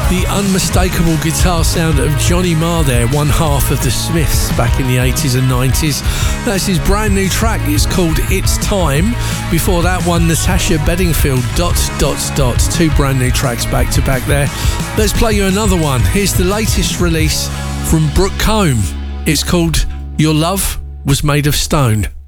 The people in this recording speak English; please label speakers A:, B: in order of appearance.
A: The unmistakable guitar sound of Johnny Marr there, one half of the Smiths back in the 80s and 90s. That's his brand new track, it's called It's Time. Before that one, Natasha Bedingfield, ... Two brand new tracks back to back there. Let's play you another one. Here's the latest release from Brooke Combe. It's called Your Love Was Made of Stone.